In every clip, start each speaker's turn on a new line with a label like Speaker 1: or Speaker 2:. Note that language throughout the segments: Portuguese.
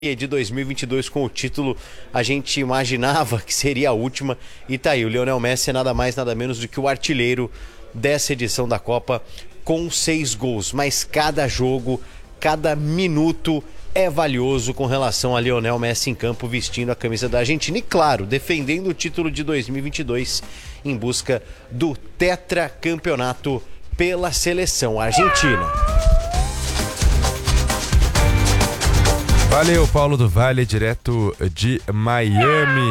Speaker 1: de 2022 com o título, a gente imaginava que seria a última, e tá aí, o Lionel Messi é nada mais nada menos do que o artilheiro dessa edição da Copa, com 6 gols, mas cada jogo, cada minuto é valioso com relação a Lionel Messi em campo vestindo a camisa da Argentina e, claro, defendendo o título de 2022 em busca do tetracampeonato pela seleção argentina.
Speaker 2: Valeu, Paulo do Vale, direto de Miami.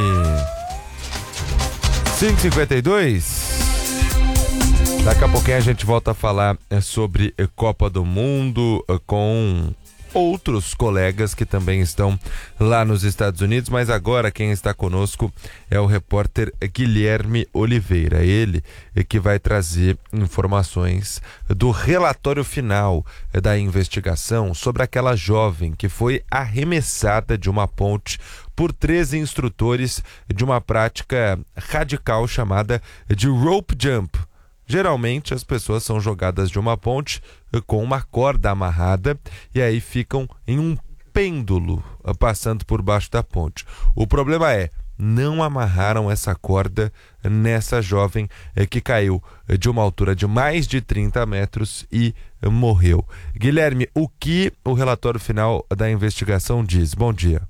Speaker 2: 5h52. Daqui a pouquinho a gente volta a falar sobre Copa do Mundo com outros colegas que também estão lá nos Estados Unidos, mas agora quem está conosco é o repórter Guilherme Oliveira, ele que vai trazer informações do relatório final da investigação sobre aquela jovem que foi arremessada de uma ponte por 13 instrutores de uma prática radical chamada de rope jump. Geralmente as pessoas são jogadas de uma ponte com uma corda amarrada e aí ficam em um pêndulo passando por baixo da ponte. O problema é, não amarraram essa corda nessa jovem que caiu de uma altura de mais de 30 metros e morreu. Guilherme, o que o relatório final da investigação diz? Bom dia.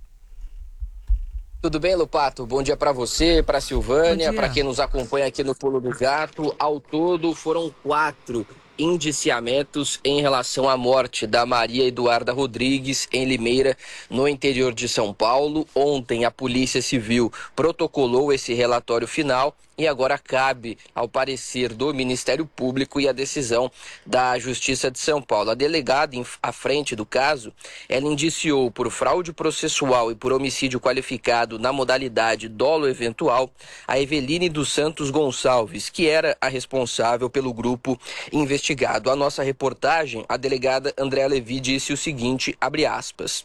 Speaker 3: Tudo bem, Lupato? Bom dia para você, para Silvânia, para quem nos acompanha aqui no Pulo do Gato. Ao todo, foram 4 indiciamentos em relação à morte da Maria Eduarda Rodrigues em Limeira, no interior de São Paulo. Ontem, a Polícia Civil protocolou esse relatório final e agora cabe ao parecer do Ministério Público e a decisão da Justiça de São Paulo. A delegada à frente do caso, ela indiciou por fraude processual e por homicídio qualificado na modalidade dolo eventual a Eveline dos Santos Gonçalves, que era a responsável pelo grupo investigado. A nossa reportagem, a delegada Andréa Levi disse o seguinte, abre aspas: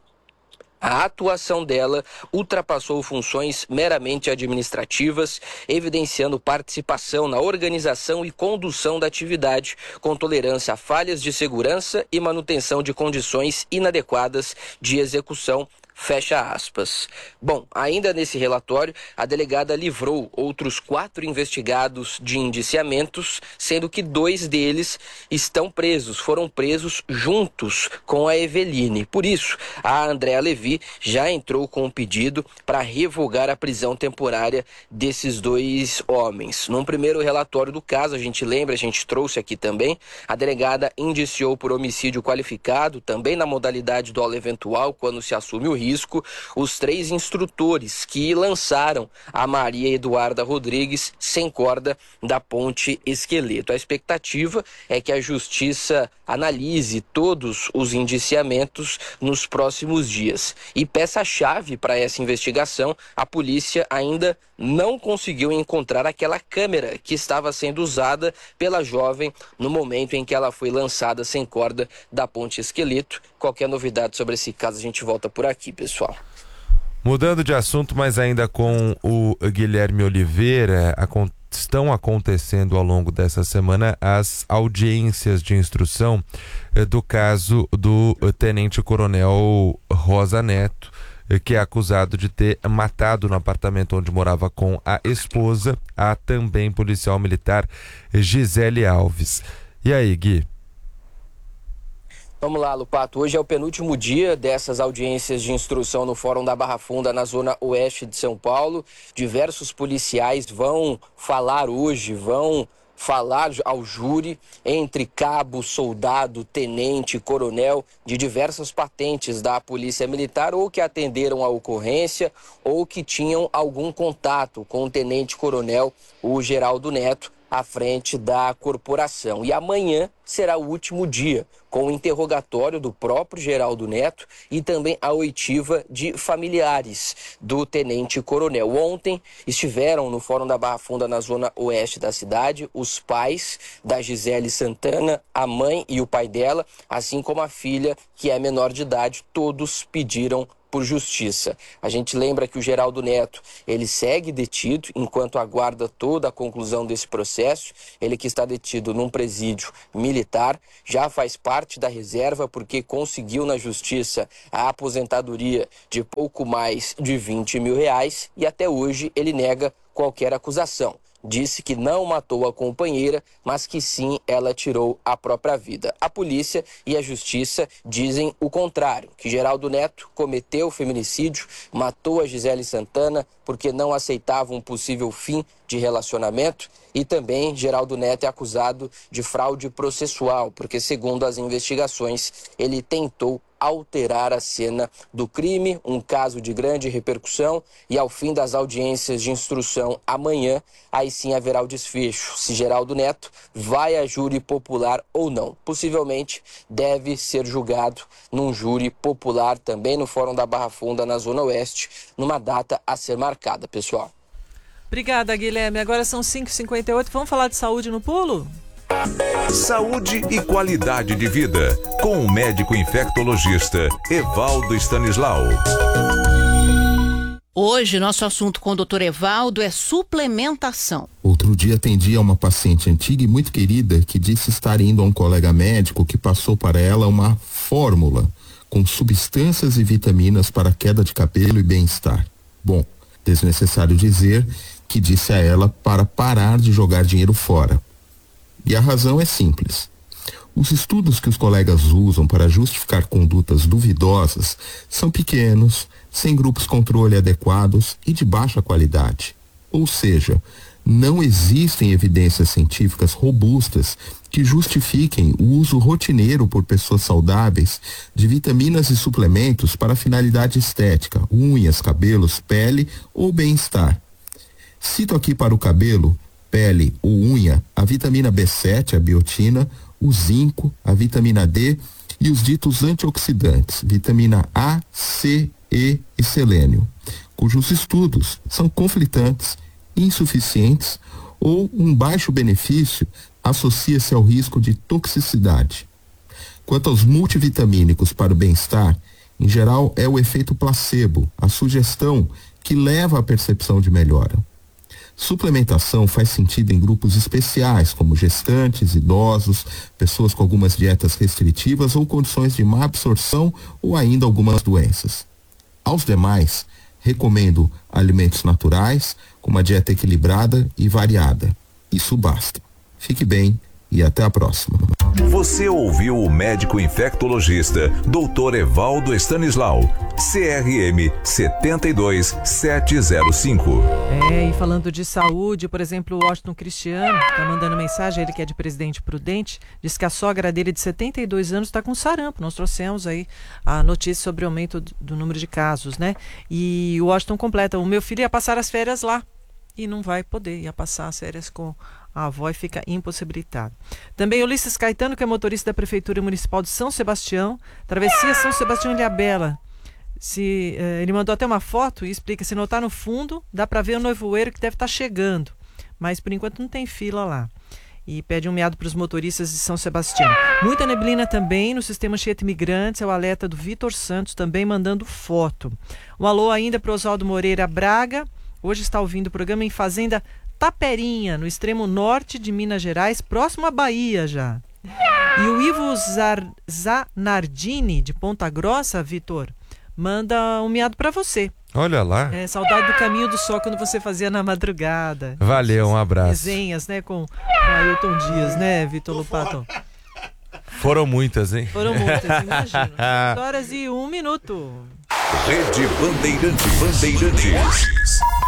Speaker 3: a atuação dela ultrapassou funções meramente administrativas, evidenciando participação na organização e condução da atividade, com tolerância a falhas de segurança e manutenção de condições inadequadas de execução. Fecha aspas. Bom, ainda nesse relatório, a delegada livrou outros 4 investigados de indiciamentos, sendo que 2 deles estão presos, foram presos juntos com a Eveline. Por isso, a Andréa Levi já entrou com um pedido para revogar a prisão temporária desses 2 homens. Num primeiro relatório do caso, a gente trouxe aqui também, a delegada indiciou por homicídio qualificado, também na modalidade dolo eventual, quando se assume o risco, os 3 instrutores que lançaram a Maria Eduarda Rodrigues sem corda da ponte Esqueleto. A expectativa é que a Justiça analise todos os indiciamentos nos próximos dias. E peça-chave para essa investigação, a polícia ainda não conseguiu encontrar aquela câmera que estava sendo usada pela jovem no momento em que ela foi lançada sem corda da ponte Esqueleto. Qualquer novidade sobre esse caso a gente volta por aqui, pessoal.
Speaker 2: Mudando de assunto, mas ainda com o Guilherme Oliveira, estão acontecendo ao longo dessa semana as audiências de instrução do caso do tenente-coronel Rosa Neto, que é acusado de ter matado no apartamento onde morava com a esposa, a também policial militar Gisele Alves. E aí, Gui?
Speaker 3: Vamos lá, Lupato. Hoje é o penúltimo dia dessas audiências de instrução no Fórum da Barra Funda, na zona oeste de São Paulo. Diversos policiais vão falar hoje, vão falar ao júri, entre cabo, soldado, tenente, coronel, de diversas patentes da Polícia Militar, ou que atenderam a ocorrência, ou que tinham algum contato com o tenente-coronel, o Geraldo Neto, à frente da corporação. E amanhã será o último dia, com o interrogatório do próprio Geraldo Neto e também a oitiva de familiares do tenente-coronel. Ontem estiveram no Fórum da Barra Funda, na zona oeste da cidade, os pais da Gisele Santana, a mãe e o pai dela, assim como a filha, que é menor de idade. Todos pediram por justiça. A gente lembra que o Geraldo Neto, ele segue detido enquanto aguarda toda a conclusão desse processo. Ele que está detido num presídio militar, já faz parte da reserva porque conseguiu na justiça a aposentadoria de pouco mais de R$20 mil e até hoje ele nega qualquer acusação. Disse que não matou a companheira, mas que sim, ela tirou a própria vida. A polícia e a justiça dizem o contrário, que Geraldo Neto cometeu feminicídio, matou a Gisele Santana porque não aceitava um possível fim de relacionamento, e também Geraldo Neto é acusado de fraude processual, porque segundo as investigações, ele tentou alterar a cena do crime, um caso de grande repercussão, e ao fim das audiências de instrução amanhã, aí sim haverá o desfecho, se Geraldo Neto vai a júri popular ou não. Possivelmente deve ser julgado num júri popular também no Fórum da Barra Funda, na Zona Oeste, numa data a ser marcada, pessoal.
Speaker 4: Obrigada, Guilherme. Agora são 5h58. Vamos falar de saúde no pulo?
Speaker 5: Saúde e qualidade de vida, com o médico infectologista Evaldo Stanislau.
Speaker 6: Hoje, nosso assunto com o Dr. Evaldo é suplementação.
Speaker 7: Outro dia atendi a uma paciente antiga e muito querida que disse estar indo a um colega médico que passou para ela uma fórmula com substâncias e vitaminas para queda de cabelo e bem-estar. Bom, desnecessário dizer que disse a ela para parar de jogar dinheiro fora. E a razão é simples. Os estudos que os colegas usam para justificar condutas duvidosas são pequenos, sem grupos controle adequados e de baixa qualidade. Ou seja, não existem evidências científicas robustas que justifiquem o uso rotineiro por pessoas saudáveis de vitaminas e suplementos para finalidade estética, unhas, cabelos, pele ou bem-estar. Cito aqui para o cabelo, pele ou unha, a vitamina B7, a biotina, o zinco, a vitamina D e os ditos antioxidantes, vitamina A, C, E e selênio, cujos estudos são conflitantes, insuficientes ou um baixo benefício associa-se ao risco de toxicidade. Quanto aos multivitamínicos para o bem-estar, em geral é o efeito placebo, a sugestão que leva à percepção de melhora. Suplementação faz sentido em grupos especiais, como gestantes, idosos, pessoas com algumas dietas restritivas ou condições de má absorção ou ainda algumas doenças. Aos demais, recomendo alimentos naturais, com uma dieta equilibrada e variada. Isso basta. Fique bem e até a próxima.
Speaker 5: Você ouviu o médico infectologista Dr. Evaldo Stanislau, CRM 72705.
Speaker 4: E falando de saúde, por exemplo, o Washington Cristiano está mandando mensagem, ele que é de Presidente Prudente, diz que a sogra dele de 72 anos está com sarampo. Nós trouxemos aí a notícia sobre o aumento do número de casos, né? E o Washington completa, o meu filho ia passar as férias lá e não vai poder, ia passar as férias com a avó e fica impossibilitado. Também Ulisses Caetano, que é motorista da Prefeitura Municipal de São Sebastião, travessia São Sebastião e Ilhabela. Ele mandou até uma foto e explica, se notar no fundo, dá para ver o nevoeiro que deve estar chegando, mas por enquanto não tem fila lá. E pede um miado para os motoristas de São Sebastião. Muita neblina também no sistema Anchieta Imigrantes, é o alerta do Vitor Santos, também mandando foto. Um alô ainda para o Oswaldo Moreira Braga, hoje está ouvindo o programa em Fazenda Taperinha, no extremo norte de Minas Gerais, próximo à Bahia já. E o Ivo Zanardini, de Ponta Grossa, Vitor, manda um miado pra você.
Speaker 2: Olha lá.
Speaker 4: Saudade do Caminho do Sol quando você fazia na madrugada.
Speaker 2: Valeu, um abraço.
Speaker 4: Resenhas, né, com Ailton Dias, né, Vitor Lopato?
Speaker 2: Foram muitas, hein?
Speaker 4: Foram muitas, imagino. 2 horas e 1 minuto.
Speaker 5: Rede Bandeirantes.